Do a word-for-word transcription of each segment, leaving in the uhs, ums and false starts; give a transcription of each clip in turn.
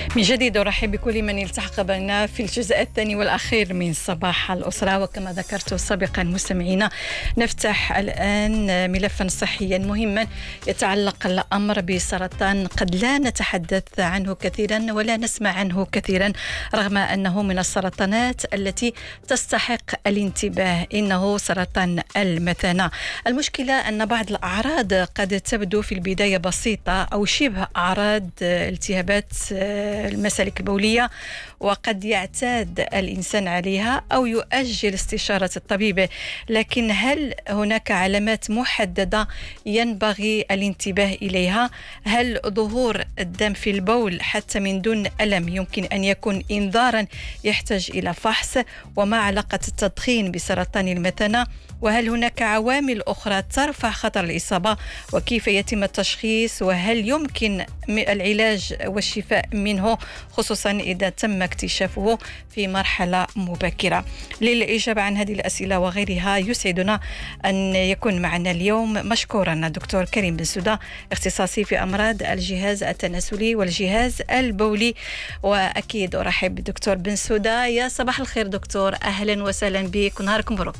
من جديد أرحب بكل من التحق بنا في الجزء الثاني والأخير من صباح الأسرة. وكما ذكرت سابقا مستمعينا، نفتح الآن ملفا صحيا مهما يتعلق الأمر بسرطان قد لا نتحدث عنه كثيرا ولا نسمع عنه كثيرا، رغم أنه من السرطانات التي تستحق الانتباه. إنه سرطان المثانة. المشكلة أن بعض الأعراض قد تبدو في البداية بسيطة أو شبه أعراض التهابات المسالك البولية، وقد يعتاد الإنسان عليها أو يؤجل استشارة الطبيب. لكن هل هناك علامات محددة ينبغي الانتباه إليها؟ هل ظهور الدم في البول حتى من دون ألم يمكن أن يكون إنذارا يحتاج إلى فحص؟ وما علاقة التدخين بسرطان المثانة؟ وهل هناك عوامل أخرى ترفع خطر الإصابة؟ وكيف يتم التشخيص؟ وهل يمكن العلاج والشفاء منه، خصوصا إذا تم اكتشافه في مرحلة مبكرة؟ للإجابة عن هذه الأسئلة وغيرها يسعدنا أن يكون معنا اليوم مشكورا الدكتور كريم بنسودة، اختصاصي في أمراض الجهاز التناسلي والجهاز البولي. وأكيد أرحب بالدكتور بنسودة. يا صباح الخير دكتور، أهلا وسهلا بك ونهاركم مبروك.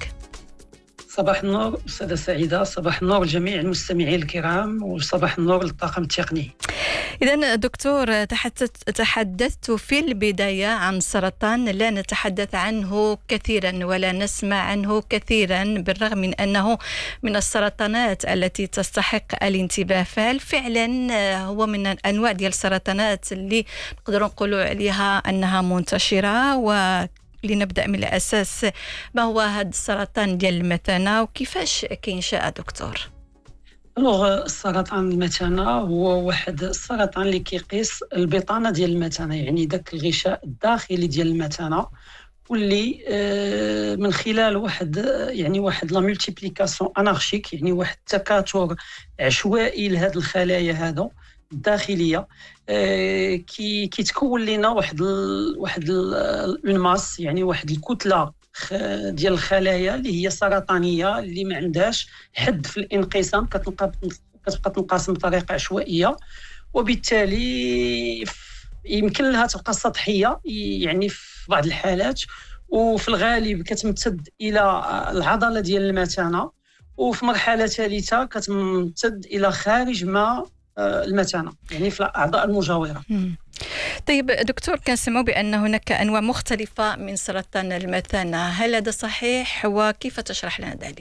صباح النور أستاذة سعيدة، صباح النور لجميع المستمعين الكرام، وصباح النور للطاقم التقني. إذن دكتور، تحدثت في البداية عن سرطان لا نتحدث عنه كثيرا ولا نسمع عنه كثيرا، بالرغم من أنه من السرطانات التي تستحق الانتباه. فهل فعلا هو من أنواع ديال السرطانات اللي نقدر نقولوا عليها أنها منتشرة؟ و لنبدأ من الأساس، ما هو هذا السرطان ديال المثانة وكيفاش كينشأ دكتور؟ لغة السرطان المثانة هو واحد السرطان اللي كيقيس البطانة ديال المثانة، يعني داك الغشاء الداخلي ديال المثانة، واللي من خلال واحد يعني واحد لا مولتيبليكاسيون انارشيك، يعني واحد التكاثر عشوائي لهاد الخلايا هادو الداخليه، كي كيتكون لنا واحد ال واحد اون ماس، يعني واحد الكتله ديال الخلايا اللي هي سرطانيه، اللي ما عندهاش حد في الانقسام، كتلقى كتبقى تنقسم بطريقه عشوائيه، وبالتالي يمكن لها تبقى سطحيه يعني في بعض الحالات، وفي الغالب كتمتد الى العضله ديال المثانه، وفي مرحله ثالثه كتمتد الى خارج ما المثانه، يعني في الاعضاء المجاوره. طيب دكتور، كنسمعوا بان هناك انواع مختلفه من سرطان المثانه، هل هذا صحيح وكيف تشرح لنا ذلك؟